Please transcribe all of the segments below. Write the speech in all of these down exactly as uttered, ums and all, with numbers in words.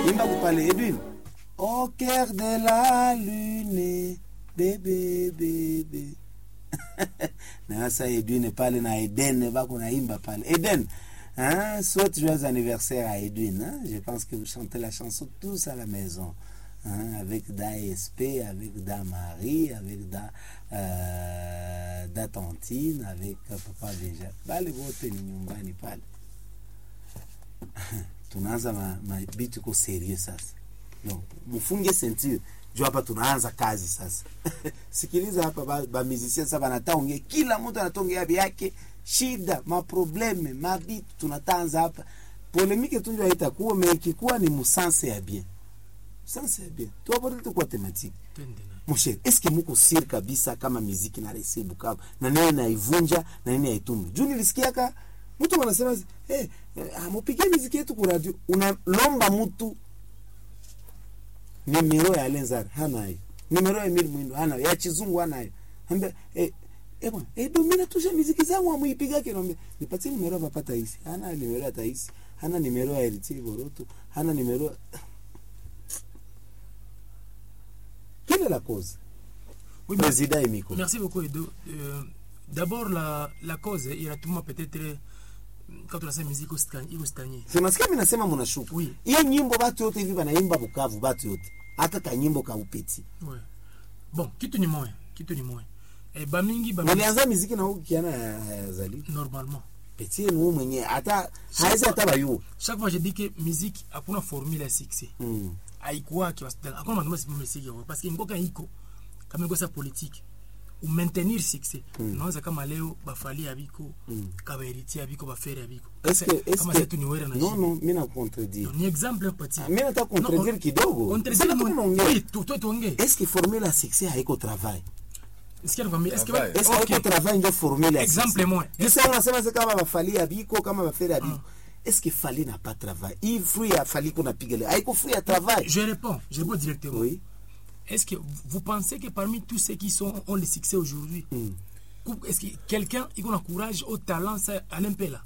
Imba kupale Edwin. Au cœur de la lune, bébé bébé. Na sasa Edwin pale na Eden bako naimba pale. Eden, hein, souhaite joyeux anniversaire à Edwin, hein? Je pense que vous chantez la chanson tous à la maison. Hein, avec Da S P, avec Da Marie, avec Da euh, Da Tantine, avec uh, Papa Deja. Bale wote ni nyumbani pale. Tunaanza ma, ma bitu ko serious sasa. No, mfunge ceinture. Jua hapa tunaanza kazi sasa. Sikiliza hapa ba, ba musiciens sasa banataongea, kila mtu anatongea yake, shida, ma probleme, ma bitu tunatanza hapa. Polemike tunjua itakuwa meikikuwa ni musanse ya bien. Ça c'est bien. Toi pour tout quoi thématique. Mon cher, est-ce que muko sir kabisa kama muziki na resi Bukavu na nini naivunja na nini haitumbi? Juu nilisikia ka mtu anasema eh hey, mupige muziki yetu kwa radio, unalomba mtu nimero ya Lenzar hana hiyo. Nimero ya Emile Mwindo hana, ya Chizungu hana hiyo. Ambia eh eh bwana, eh domina tusha muziki zangu amuipiga kinombe. Nipatie nimero ya Papa Taisi. Hana nimero ya Taisi. Hana nimero ya Eriti Boroto. Hana nimero. Quelle est la cause? Oui, Président Emiko. Merci beaucoup, Edo. Euh, D'abord, la, la cause, il y a tout le monde peut-être quand on a sa musique au stagné. C'est parce que mina sema munashuku. Oui. Iyo nyimbo batu yote hivi banaimba Bukavu batu yote. Hata ka nyimbo ka upeti. Ouais. Bon, kitu ni moyo, kitu ni moyo. Eh ba mingi ba. Mlianza muziki na huko kiana ya Zali. Normalement. Petit ni mwenye hata haiza hata bayu. Chaque fois je dis que musique hakuna formule ya succès. Mm. Haikuwa kwa sababu hakuna mambo si mumesikia parce que ngoka iko kama ngosa politique ou maintenir succès mm. Naanza kama leo bafali abiko mm. Kabairiti abiko bafere abiko est-ce que kama setu ni wera na non non mimi na contredire ni exemple petit mimi nataka contredire kidogo contredire oui toi toi ongea est-ce que formule à succès haiko travail est-ce qu'il y a est-ce que est-ce que haiko travail ndio formule exemple moi je unasema c'est kama bafali abiko kama bafere abiko. Est-ce que Fali n'a pas de travail? Il fruit à Fali qu'on a pigé. Il fruit à travail. Je réponds, je réponds directement. Oui. Est-ce que vous pensez que parmi tous ceux qui sont ont le succès aujourd'hui, mm. est-ce que quelqu'un qui a le courage, au talent, ça Alain Pela?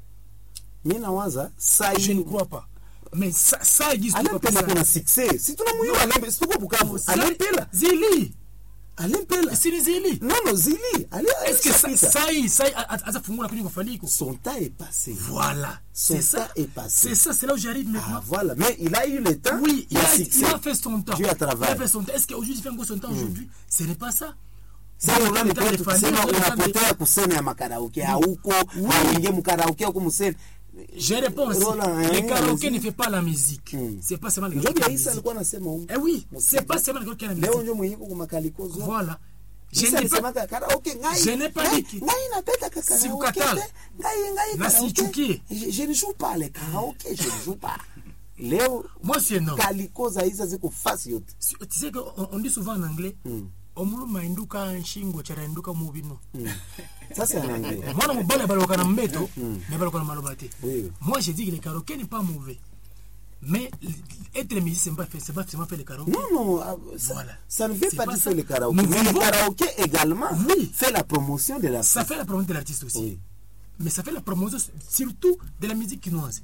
Ça je ne crois pas. Mais ça, ça existe. Alain Pela a succès. Si tu n'as pas Alain Pela, c'est pas Bukavu. Alain Pela. Zili. Alain Pela. C'est les Zili. Non, non, Zili. Est-ce que ça, ça y est, ça y est, à sa fumure, il fallait que son temps est passé. Voilà. Son temps est passé. C'est ça, c'est là où j'arrive maintenant. Ah, voilà. Mais il a eu le temps. Oui, il a, il a fait son temps. Dieu a travaillé. Il a fait son temps. Est-ce qu'aujourd'hui, il fait encore son temps aujourd'hui? Mm. Ce n'est pas ça. C'est on a le temps de kusema unapotea kusema ya makaraoke hauko, haingie mkaraoke huko museni. Je réponds aussi. Le karaoké ne fait pas la musique. Mm. C'est pas seulement le karaoké. Eh oui, c'est pas seulement le karaoké la musique. Leo ndio mwenye kwa makaliko zote. Voilà. Je n'ai pas karaoke ngai. Je n'ai pas dit que ngai napenda karaoke. Si ukatala. Ngai ngai karaoke. Je, je ne joue pas le karaoke, je ne joue pas. Leo moi c'est non. Kaliko za hizo ziko fasi yote. Tu sais que on, on dit souvent en anglais. Mm. Omulu mainduka nshingo chara induka mubino. Ça c'est en anglais. Moi mon bala baloka na mbeto, mais baloka na malobate. Moi je dis que le karaoké n'est pas mauvais. Mais être musicien, c'est pas fait, c'est pas faire le karaoké. Non, non, ça, voilà. Ça ne veut pas dire le karaoké. Mais le karaoké également oui. fait la promotion de l'artiste. Ça fait la promotion de l'artiste aussi. Oui. Mais ça fait la promotion surtout de la musique quinoise.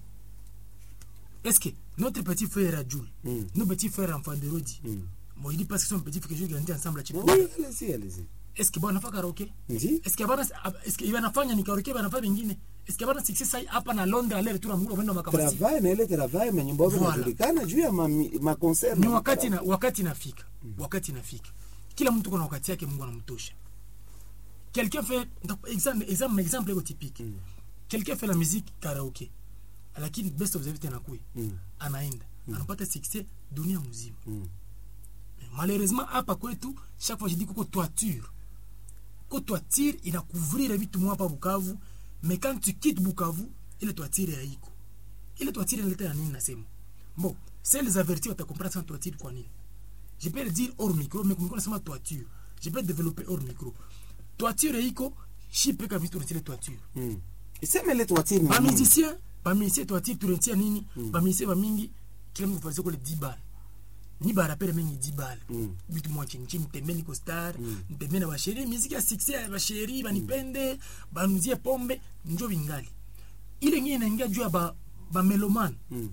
Est-ce que notre petit frère Adjoul, mm. nos petits frères enfants de Rodi, mm. bon, il dit parce que son petit frère que je grandis ensemble à Chipo. Oui, allez-y, allez-y. Est-ce que bon, on a fait karaoké? Oui. Est-ce qu'il va y avoir un karaoké, il va y avoir un est-ce qu'il y a un succès ça hapa na Londres aller retour amour vendo makamasi travail na ile travail na nyimbo zinajulikana juu ya ma concert ni wakati na wakati nafika mm. wakati nafika kila mtu kuna wakati yake Mungu anamtosha. Quelqu'un fait exemple exemple exemple typique mm. quelqu'un fait la musique karaoké lakini best of the best anakuwa mm. anaenda mm. anapata succès dunia mzima mm. malheureusement hapa kwetu chaque fois je dis kuko toiture ko toiture ina couvrir vitu mwa hapa Bukavu. Mais quand tu quittes Bukavu, il est toiture ya iko. Il est toiture inaleta ya nini nasema. Bon, c'est les avertis on t'a comprendre sans toiture kwa nini. Je peux le dire hors micro, mais comme on sema toiture, je peux développer hors micro. Toiture ya iko, chipe kama vitu unatile toiture. Mm. Et c'est mais les toitures ni. Ba musicien, ba musicien toiture turentia nini? Mm. Ba musicien ba mingi, kila mtu faisait ko le dix balles. Ni barapere mengi dix balles. Mm. Bitu mwa chini chini tembeni ko star, mm. tembeni ba chérie, musique ya succès ba chérie, ba nipende, ba nuzie pombe, njo bingali. Ile ngine inaingia juu ya ba ba meloman. Mm.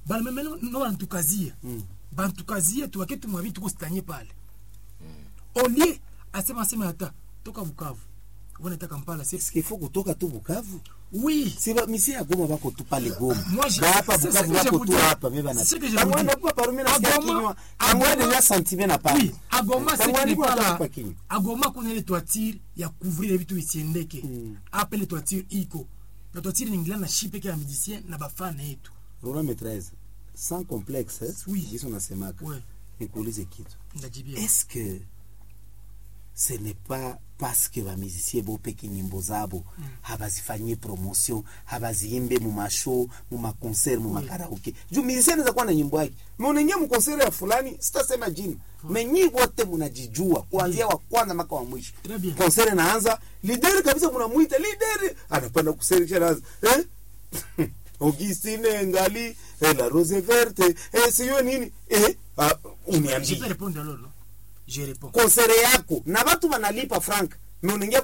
bala meme no bantukazia Mm. bantukazia tu waketu mwa vitu kustanye pale olie asema asema hata toka Bukavu wanataka Kampala c'est Est-ce qu'il faut kutoka tu Bukavu? oui Si ba misi ya Goma bako tu pale Goma. Moi, je- Ba hapa c'est ce Bukavu que je bako vous tu dis. hapa meba na. C'est ce que je Kama vous dis. wana kwa parumi na À sikia Goma- kinywa. à Kama Goma- wana sentiment na pale. oui à Goma c'est Kama que wana n'est kwa pas hapa là kinywa. à Goma kuna ile toiture ya couvrir vitu isiendeke Mm. appelle toiture iko na toiture ni ngila na shipe kwa musicien na bafana yetu Rona maîtresse. Sans complexe, eh? Oui. Ils sont nasemaka. ouais Nikuulize kitu. ndajibia Est-ce que ce n'est pas parce que ba musiciens bo peki nyimbo zabo mm. habazifanyie promotion habaziimbe mu mashow mu ma concert mu Oui. makaraoke juu musicien anaweza kuwa na nyimbo yake mais unaingia mu concert ya fulani sitasema jina mais nyi wote mnajijua kuanzia wa kwanza mpaka wa mwisho Très bien. concert inaanza leader kabisa mnamuita leader anapanda kuserisha naanza eh Augustine Ngali eh, la Rose Verte eh sio nini eh ah, je uniambie peux répondre alors non je réponds konsere yako na watu wanalipa frank, na unaingia